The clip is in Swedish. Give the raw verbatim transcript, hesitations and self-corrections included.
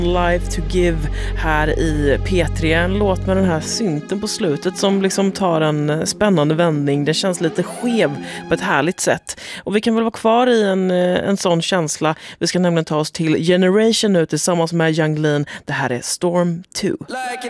Life to Give här i P tre. En låt med den här synten på slutet som liksom tar en spännande vändning. Det känns lite skev på ett härligt sätt. Och vi kan väl vara kvar i en, en sån känsla. Vi ska nämligen ta oss till Generation nu tillsammans med Yung Lean. Det här är Storm två. Like